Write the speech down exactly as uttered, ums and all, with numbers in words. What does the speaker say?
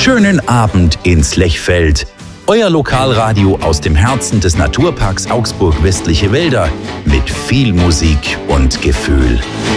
Schönen Abend ins Lechfeld. Euer Lokalradio aus dem Herzen des Naturparks Augsburg Westliche Wälder mit viel Musik und Gefühl.